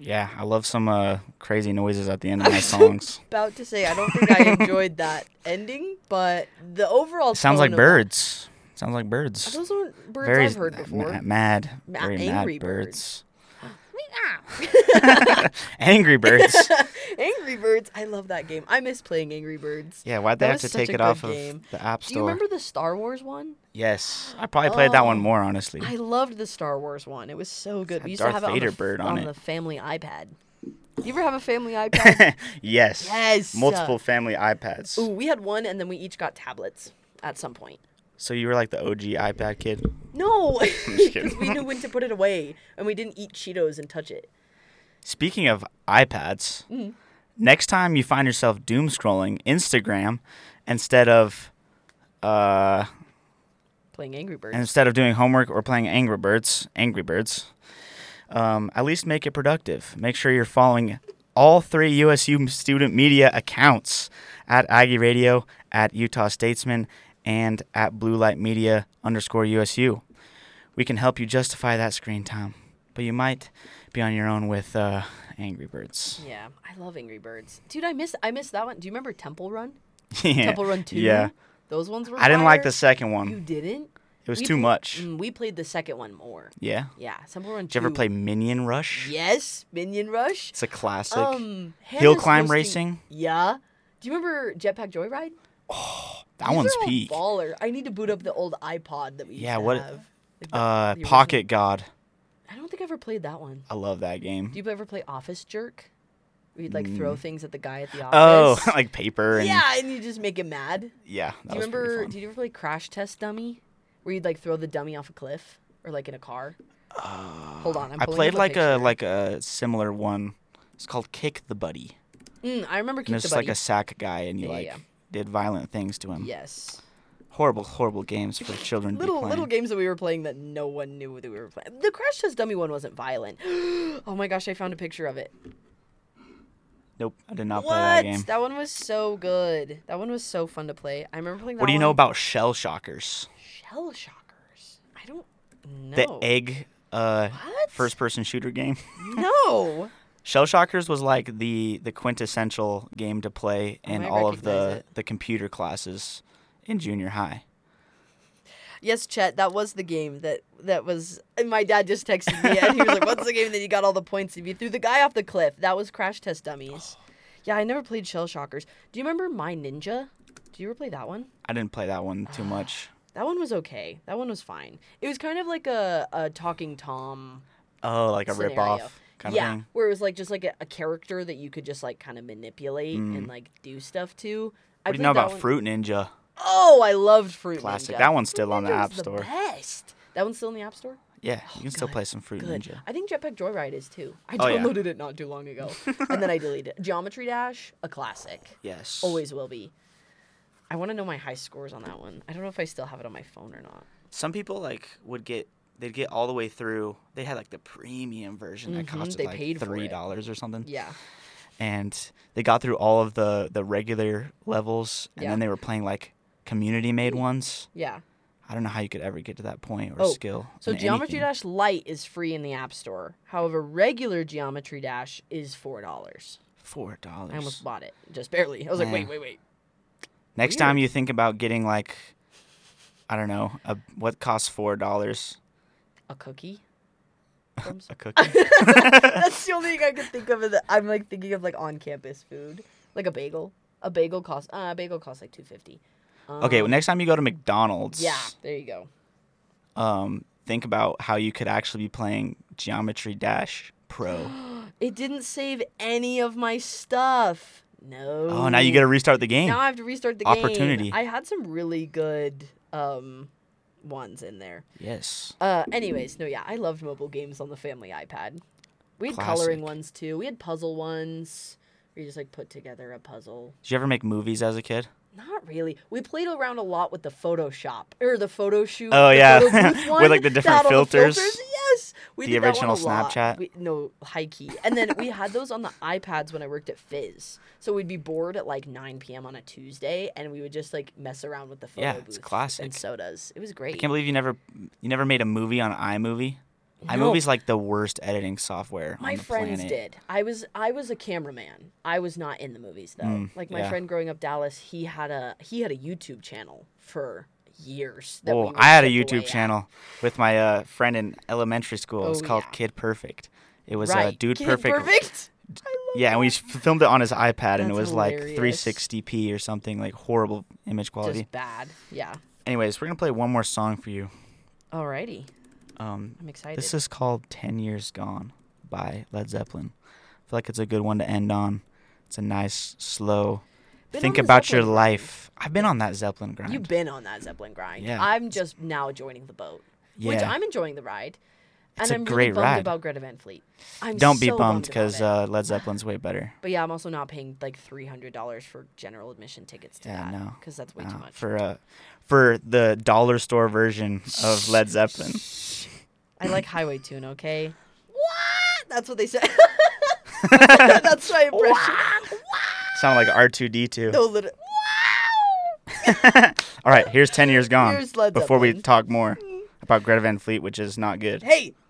Yeah, I love some crazy noises at the end of my songs. About to say, I don't think I enjoyed that ending, but the overall Sounds like tone of birds. Sounds like that, birds. those aren't birds Very I've heard before. mad. Very Angry mad birds. Meow. Angry Birds. Angry Birds. I love that game. I miss playing Angry Birds. Yeah, why'd they That have to was take such a it good off game. of the App Do you Store? remember the Star Wars one? Yes. I probably played that one Oh, more, honestly. I loved the Star Wars one. It was so good. Had We used Darth to have it Vader on, bird on it. the family iPad. Do you ever have a family iPad? Yes. Yes. Multiple family iPads. Ooh, we had one, and then we each got tablets at some point. So you were like the OG iPad kid? No, just kidding. because we knew when to put it away, and we didn't eat Cheetos and touch it. Speaking of iPads, Mm-hmm. next time you find yourself doom scrolling Instagram instead of Playing Angry Birds. doing homework or playing Angry Birds, at least make it productive. Make sure you're following all 3 USU student media accounts at Aggie Radio, at Utah Statesman, and at Blue Light Media _USU. We can help you justify that screen time, but you might be on your own with Angry Birds. Yeah, I love Angry Birds. Dude, I missed that one. Do you remember Temple Run? Yeah. Temple Run 2? Yeah. Those ones were I didn't like fire. the second one. You didn't? It was We too pl- much. We played the second one more. Yeah. Yeah, Temple Run 2. Did you ever play Minion Rush? Yes, Minion Rush. It's a classic. Hannah's Hill climb hosting- racing? Yeah. Do you remember Jetpack Joyride? That These one's are all peak. baller. I need to boot up the old iPod that we used Yeah, to what- have. Like the Pocket God. original- I don't think I ever played that one. I love that game. Do you ever play Office Jerk? Where you'd like throw things at the guy at the Oh, office. like paper and Yeah, and you just make him mad. yeah. Do you remember? Did you ever play Crash Test Dummy, where you'd like throw the dummy off a cliff or like in a car? Hold on, I'm I pulling played up like picture. a similar one. It's called Kick the Buddy. I remember And Kick it's the just like Buddy. a sack guy, and you Yeah, like yeah. did violent things to him. Yes. Horrible games for children to be playing. Little games that we were playing that no one knew that we were playing. The Crash Test Dummy one wasn't violent. Oh my gosh, I found a picture of it. Nope, I did not play that game. That one was so good. That one was so fun to play. I remember playing that What do you know one. about Shell Shockers? Shell Shockers? I don't know. The egg What? first-person shooter game. No. Shell Shockers was like the quintessential game to play in I all of recognize the computer classes in junior high. Yes, Chet, that was the game that was. And my dad just texted me and he was like, "What's the game that you got all the points if you threw the guy off the cliff?" That was Crash Test Dummies. Yeah, I never played Shell Shockers. Do you remember My Ninja? Do you ever play that one? I didn't play that one too much. That one was okay. That one was fine. It was kind of like a Talking Tom Oh, like a scenario. rip-off kind of thing? where it was like just like a character that you could just like kind of manipulate and like do stuff to. What do you know about Fruit Ninja? Oh, I loved Fruit Classic. Ninja. That one's still Fruit on the Ninja App was the Store. Best. That one's still in the App Store? Yeah, you can still good, play some Fruit Good. Ninja. I think Jetpack Joyride is too. I Oh, yeah. downloaded it not too long ago. And then I deleted it. Geometry Dash, a classic. Yes. Always will be. I want to know my high scores on that one. I don't know if I still have it on my phone or not. Some people like they'd get all the way through. They had like the premium version that costed they like paid for it. $3 or something. Yeah. And they got through all of the regular levels, and Yeah. then they were playing like community made ones. Yeah. I don't know how you could ever get to that point or Oh, skill. So in Geometry anything. Dash Lite is free in the App Store. However, regular Geometry Dash is $4. $4. I almost bought it. Just barely. I was like, Man. wait. Next time you think about getting like, I don't know, what costs $4? A cookie? A cookie. That's the only thing I could think of. I'm like thinking of like on campus food, like a bagel. A bagel costs like $2.50. Okay, well, next time you go to McDonald's, Yeah, there you go. think about how you could actually be playing Geometry Dash Pro. It didn't save any of my stuff. No. Oh, now you got to restart the game. Now I have to restart the Opportunity. game. I had some really good ones in there. Yes. Anyways, no, yeah, I loved mobile games on the family iPad. We had Classic. coloring ones too. We had puzzle ones where you just like put together a puzzle. Did you ever make movies as a kid? Not really. We played around a lot with the Photoshop or the photo shoot. Oh, the yeah. photo booth With, one like, the that different had all the filters. Yes, we The did that one original a lot. Snapchat? No, high key. And then we had those on the iPads when I worked at Fizz. So we'd be bored at like 9 p.m. on a Tuesday, and we would just like mess around with the photo Yeah, booth it's classic. and sodas. It was great. I can't believe you never made a movie on iMovie. iMovie's like the worst editing software My on the friends planet. did. I was a cameraman. I was not in the movies though. Like my yeah. friend growing up Dallas, he had a YouTube channel for years. That Oh, we would I had a chip away YouTube at. channel with my friend in elementary school. It was Oh, called yeah. Kid Perfect. It was Right. Dude Kid Perfect. Perfect. I love Yeah, and we filmed it on his iPad, and it That's was like hilarious. 360p or something, like horrible image quality. Just bad. Yeah. Anyways, we're gonna play one more song for you. Alrighty. Um, I'm excited. this is called "10 Years Gone" by Led Zeppelin. I feel like it's a good one to end on. It's a nice, slow. Been Think on the about your Zeppelin grind. life. I've been on that Zeppelin grind. You've been on that Zeppelin grind. Yeah. I'm just now joining the boat. Which Yeah. I'm enjoying the ride. It's And a I'm great really bummed ride. about Greta Van Fleet. I'm Don't be so bummed about because it. Led Zeppelin's way better. But yeah, I'm also not paying like $300 for general admission tickets to Yeah, that. no. Because that's way too much. For the dollar store version of Led Zeppelin. I like Highway Tune, okay? What? That's what they said. That's my impression. Sound like R2D2. No, literally. All right, here's 10 Years Gone. Here's Led before we Zeppelin. talk more about Greta Van Fleet, which is not good. Hey,